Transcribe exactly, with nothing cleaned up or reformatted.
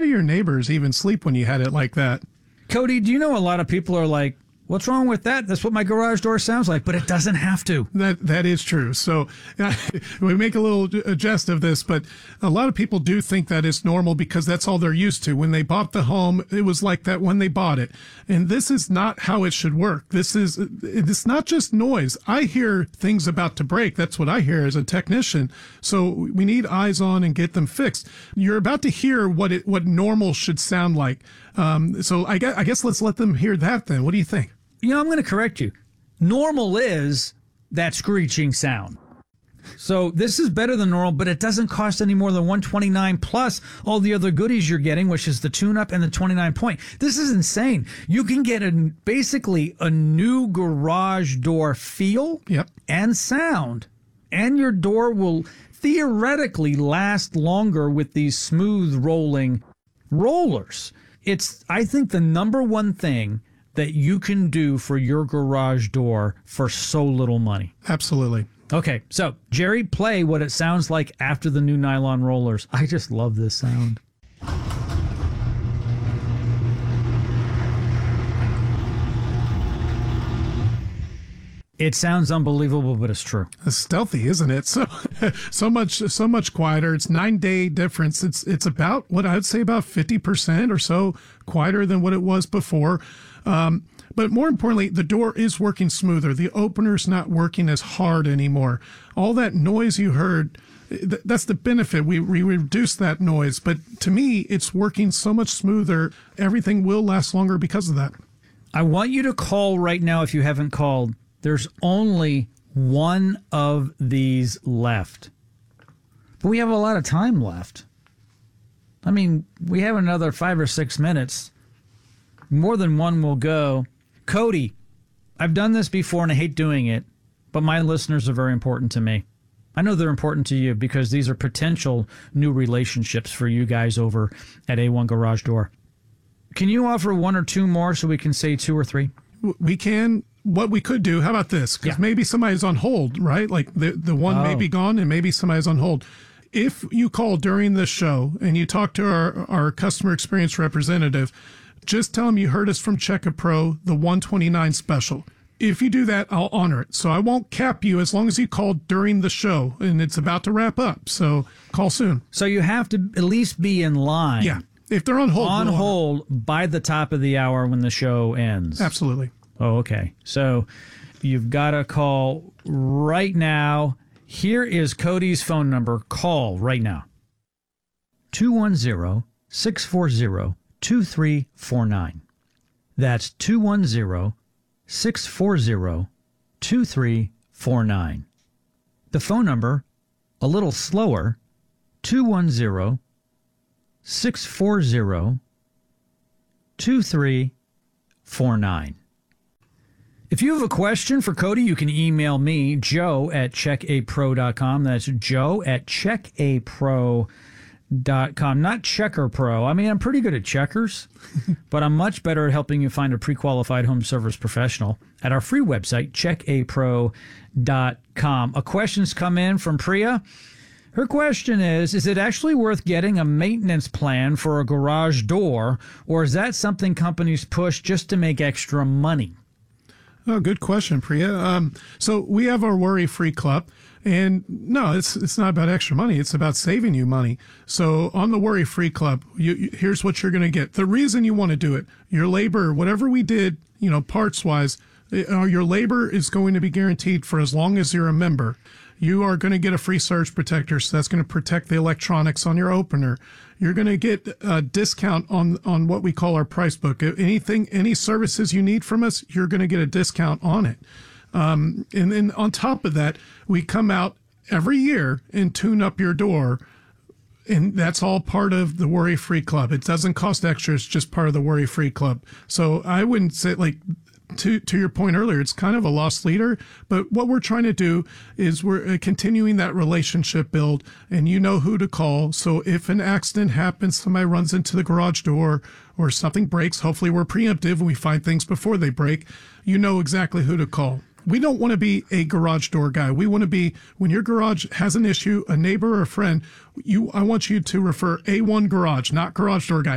of your neighbors even sleep when you had it like that. Cody, do you know a lot of people are like, what's wrong with that? That's what my garage door sounds like, but it doesn't have to. That That is true. So uh, we make a little jest of this, but a lot of people do think that it's normal because that's all they're used to. When they bought the home, it was like that when they bought it. And this is not how it should work. This is, it's not just noise. I hear things about to break. That's what I hear as a technician. So we need eyes on and get them fixed. You're about to hear what it, what normal should sound like. Um, so I guess, I guess let's let them hear that then. What do you think? You know, I'm going to correct you. Normal is that screeching sound. So this is better than normal, but it doesn't cost any more than one hundred twenty-nine dollars plus all the other goodies you're getting, which is the tune-up and the twenty-nine point. This is insane. You can get a, basically a new garage door feel yep. and sound, and your door will theoretically last longer with these smooth rolling rollers. It's, I think, the number one thing that you can do for your garage door for so little money. Absolutely. Okay, so Jerry, play what it sounds like after the new nylon rollers. I just love this sound. It sounds unbelievable, but it's true. It's stealthy, isn't it? So, so much, so much quieter. It's nine day difference. It's, it's about what I'd say about fifty percent or so quieter than what it was before. Um, but more importantly, the door is working smoother. The opener's not working as hard anymore. All that noise you heard, th- that's the benefit. We, we reduced that noise. But to me, it's working so much smoother. Everything will last longer because of that. I want you to call right now if you haven't called. There's only one of these left. But we have a lot of time left. I mean, we have another five or six minutes. More than one will go. Cody, I've done this before and I hate doing it, but my listeners are very important to me. I know they're important to you because these are potential new relationships for you guys over at A one Garage Door. Can you offer one or two more so we can say two or three? We can. What we could do, how about this? Because yeah. maybe somebody's on hold, right? Like the, the one oh. may be gone and maybe somebody's on hold. If you call during the show and you talk to our, our customer experience representative, just tell them you heard us from Check-A Pro, the one twenty-nine special. If you do that, I'll honor it. So I won't cap you as long as you call during the show, and it's about to wrap up. So call soon. So you have to at least be in line. Yeah. If they're on hold. On hold by the top of the hour when the show ends. Absolutely. Oh, okay. So you've got to call right now. Here is Cody's phone number. Call right now. two one zero, six four zero, two three four nine. That's two one zero, six four zero, two three four nine. The phone number, a little slower, two one zero, six four zero, two three four nine. If you have a question for Cody, you can email me, Joe at check a pro dot com. That's Joe at check a pro dot com. Not Checker Pro. I mean, I'm pretty good at checkers, but I'm much better at helping you find a pre-qualified home service professional at our free website, check a pro dot com. A question's come in from Priya. Her question is, is it actually worth getting a maintenance plan for a garage door, or is that something companies push just to make extra money? Oh, good question, Priya. Um, so we have our worry-free club, and no, it's it's not about extra money. It's about saving you money. So on the worry-free club, you, you, here's what you're going to get. The reason you want to do it, your labor, whatever we did, you know, parts-wise, uh, your labor is going to be guaranteed for as long as you're a member. You are going to get a free surge protector, so that's going to protect the electronics on your opener. You're going to get a discount on, on what we call our price book. Anything, any services you need from us, you're going to get a discount on it. Um, and then on top of that, we come out every year and tune up your door. And that's all part of the Worry-Free Club. It doesn't cost extra. It's just part of the Worry-Free Club. So I wouldn't say, like, to to your point earlier, it's kind of a lost leader. But what we're trying to do is we're continuing that relationship build, and you know who to call. So if an accident happens, somebody runs into the garage door or something breaks, hopefully we're preemptive and we find things before they break, you know exactly who to call. We don't want to be a garage door guy. We want to be, when your garage has an issue, a neighbor or a friend, you, I want you to refer A one Garage, not Garage Door Guy.